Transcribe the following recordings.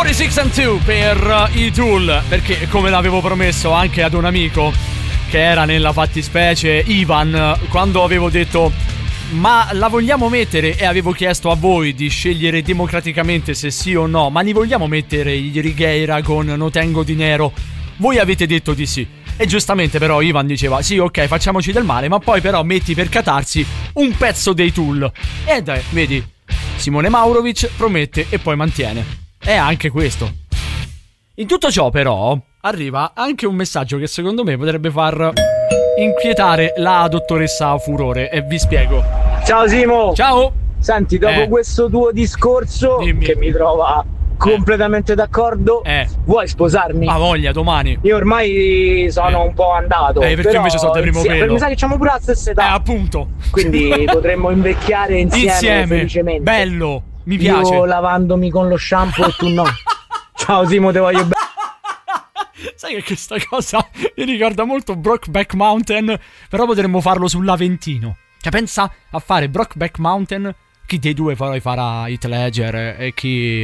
46 and 2 per i Tool, perché come l'avevo promesso anche ad un amico che era nella fattispecie, Ivan, quando avevo detto ma la vogliamo mettere, e avevo chiesto a voi di scegliere democraticamente se sì o no, ma li vogliamo mettere i Righeira con No Tengo Dinero, voi avete detto di sì. E giustamente però Ivan diceva sì, ok, facciamoci del male, ma poi però metti per catarsi un pezzo dei Tool. E dai, vedi, Simone Maurovic promette e poi mantiene. È anche questo. In tutto ciò però arriva anche un messaggio che secondo me potrebbe far inquietare la dottoressa Furore, e vi spiego. Ciao Simo. Ciao. Senti, dopo questo tuo discorso, dimmi, che mi trova completamente d'accordo, vuoi sposarmi? Ha voglia, domani. Io ormai sono un po' andato, perché però invece so del primo pelo. mi sa che c'abbiamo pure la stessa età. Appunto. Quindi potremmo invecchiare insieme felicemente. Bello, mi piace. Io lavandomi con lo shampoo e tu no. Ciao Simo, te voglio bene. Sai che questa cosa mi ricorda molto Brokeback Mountain, però potremmo farlo sull'Aventino. Cioè pensa a fare Brokeback Mountain, chi dei due poi farà Heath Ledger e chi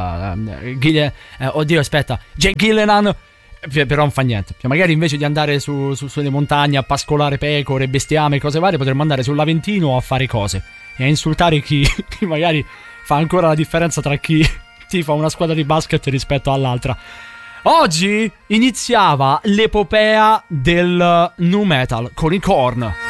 oddio aspetta, Jake Gyllenhaal, però non fa niente. Cioè magari invece di andare sulle montagne a pascolare pecore, bestiame e cose varie, potremmo andare sull'Aventino a fare cose e a insultare chi magari fa ancora la differenza tra chi tifa una squadra di basket rispetto all'altra. Oggi iniziava l'epopea del nu metal con i Korn.